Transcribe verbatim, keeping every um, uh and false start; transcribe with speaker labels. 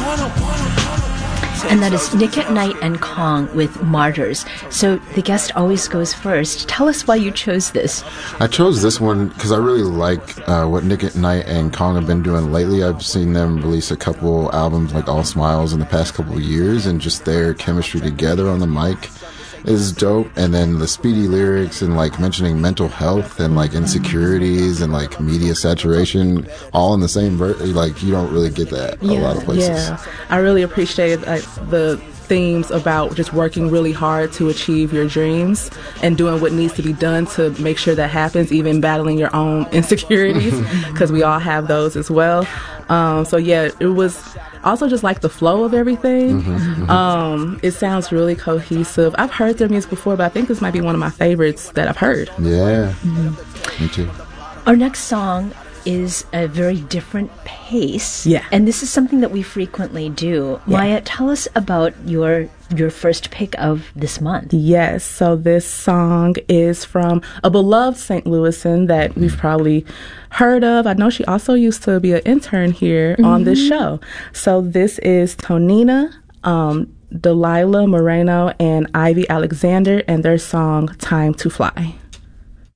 Speaker 1: And that is Nick at Night and Kong with Martyrs. So the guest always goes first. Tell us why you chose this.
Speaker 2: I chose this one because I really like uh, what Nick at Night and Kong have been doing lately. I've seen them release a couple albums like All Smiles in the past couple of years, and just their chemistry together on the mic is dope. And then the speedy lyrics and like mentioning mental health and like insecurities and like media saturation all in the same verse. Like you don't really get that
Speaker 3: yeah,
Speaker 2: a lot of places.
Speaker 3: Yeah, I really appreciate like, the themes about just working really hard to achieve your dreams and doing what needs to be done to make sure that happens, even battling your own insecurities, because we all have those as well. Um, so yeah, it was also just like the flow of everything. Mm-hmm, mm-hmm. Um, it sounds really cohesive. I've heard their music before, but I think this might be one of my favorites that I've heard.
Speaker 2: Yeah, mm-hmm. Me too.
Speaker 1: Our next song is a very different pace.
Speaker 3: Yeah.
Speaker 1: And this is something that we frequently do. Yeah. Maya, tell us about your your first pick of this month.
Speaker 3: Yes. So this song is from a beloved Saint Louisan that we've probably heard of. I know she also used to be an intern here mm-hmm. on this show. So this is Tonina, um, Delilah Moreno, and Ivy Alexander, and their song Time to Fly.